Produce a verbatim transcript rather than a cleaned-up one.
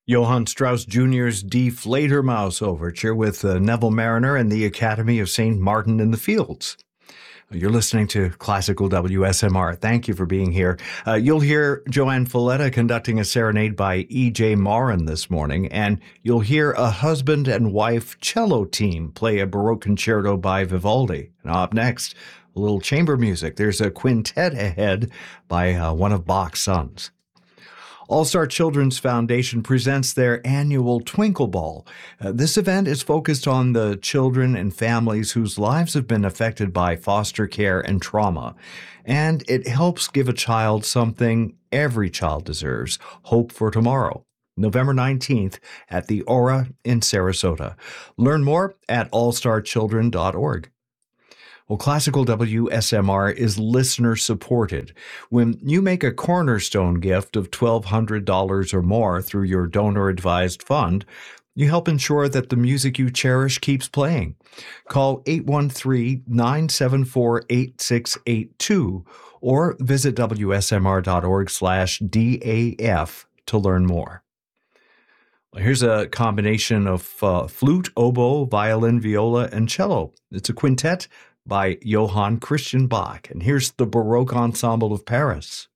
Johann Strauss Junior's Die Fledermaus Overture with uh, Neville Mariner and the Academy of Saint Martin in the Fields. You're listening to Classical W S M R. Thank you for being here. Uh, you'll hear Joanne Folletta conducting a serenade by E J Morin this morning, and you'll hear a husband and wife cello team play a Baroque concerto by Vivaldi. And up next, a little chamber music. There's a quintet ahead by uh, one of Bach's sons. All-Star Children's Foundation presents their annual Twinkle Ball. Uh, this event is focused on the children and families whose lives have been affected by foster care and trauma. And it helps give a child something every child deserves, hope for tomorrow. November nineteenth at the Aura in Sarasota. Learn more at all star children dot org. Well, Classical W S M R is listener-supported. When you make a cornerstone gift of twelve hundred dollars or more through your donor-advised fund, you help ensure that the music you cherish keeps playing. Call eight one three, nine seven four, eight six eight two or visit W S M R dot org slash D A F to learn more. Well, here's a combination of uh, flute, oboe, violin, viola, and cello. It's a quintet by Johann Christian Bach. And here's the Baroque Ensemble of Paris.